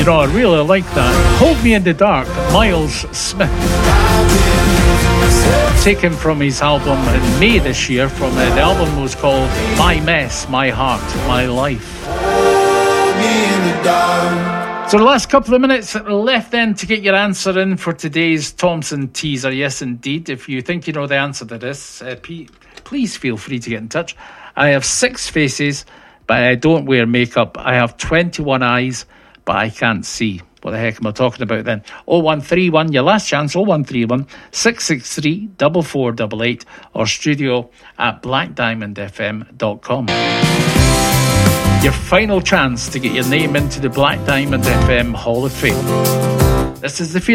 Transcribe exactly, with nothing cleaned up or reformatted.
know, I really like that. Hold Me in the Dark, Miles Smith. Taken from his album in May this year. From uh, the album was called My Mess, My Heart, My Life. Hold me in the dark. So the last couple of minutes left then to get your answer in for today's Thompson teaser. Yes, indeed. If you think you know the answer to this, uh, p- please feel free to get in touch. I have six faces, but I don't wear makeup. I have twenty-one eyes, but I can't see. What the heck am I talking about then? oh one three one, your last chance, oh one three one, six six three, four four eight eight, or studio at black diamond f m dot com. Your final chance to get your name into the Black Diamond F M Hall of Fame. This is the feeling.